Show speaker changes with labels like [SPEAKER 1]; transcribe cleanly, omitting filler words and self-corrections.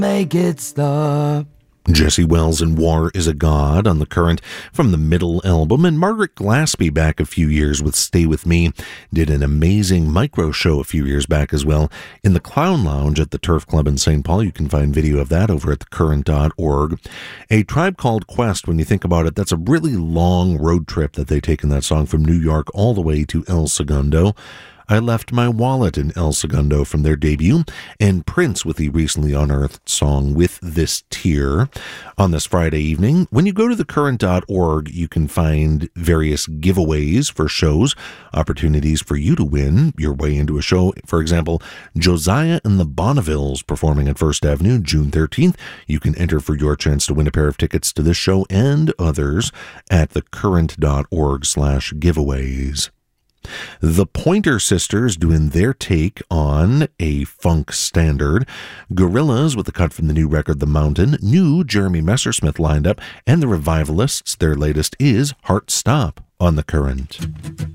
[SPEAKER 1] Make it stop.
[SPEAKER 2] Jesse Wells and War is a God on The Current from the Middle album, and Margaret Glaspie back a few years with Stay With Me did an amazing micro show a few years back as well in the Clown Lounge at the Turf Club in St. Paul. You can find video of that over at thecurrent.org. A Tribe Called Quest, when you think about it, that's a really long road trip that they take in that song from New York all the way to El Segundo. I Left My Wallet in El Segundo from their debut, and Prince with the recently unearthed song With This Tear. On this Friday evening, when you go to thecurrent.org, you can find various giveaways for shows, opportunities for you to win your way into a show. For example, Josiah and the Bonnevilles performing at First Avenue, June 13th. You can enter for your chance to win a pair of tickets to this show and others at thecurrent.org/giveaways. The Pointer Sisters doing their take on a funk standard. Gorillaz with a cut from the new record The Mountain. New Jeremy Messersmith lined up. And the Revivalists, their latest is Heart Stop on The Current.